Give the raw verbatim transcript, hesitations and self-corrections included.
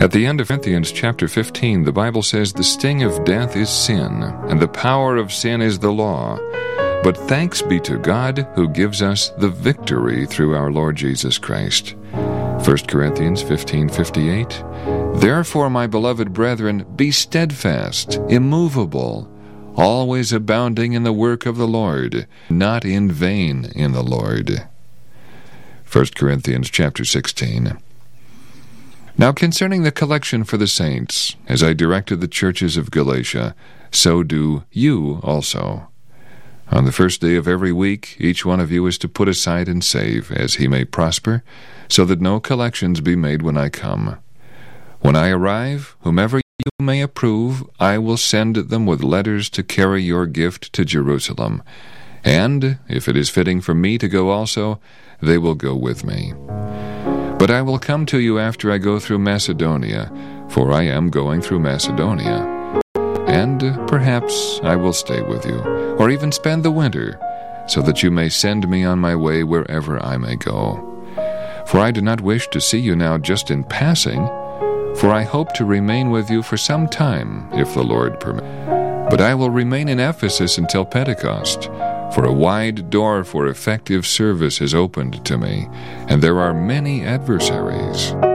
At the end of Corinthians chapter fifteen, the Bible says, "The sting of death is sin, and the power of sin is the law. But thanks be to God who gives us the victory through our Lord Jesus Christ." First Corinthians fifteen fifty-eight. "Therefore, my beloved brethren, be steadfast, immovable, always abounding in the work of the Lord, not in vain in the Lord." First Corinthians chapter sixteen. Now concerning the collection for the saints, as I directed the churches of Galatia, so do you also. On the first day of every week, each one of you is to put aside and save, as he may prosper, so that no collections be made when I come. When I arrive, whomever you may approve, I will send them with letters to carry your gift to Jerusalem. And, if it is fitting for me to go also, they will go with me. But I will come to you after I go through Macedonia, for I am going through Macedonia. And uh, perhaps I will stay with you, or even spend the winter, so that you may send me on my way wherever I may go. For I do not wish to see you now just in passing, for I hope to remain with you for some time, if the Lord permits. But I will remain in Ephesus until Pentecost, for a wide door for effective service is opened to me, and there are many adversaries.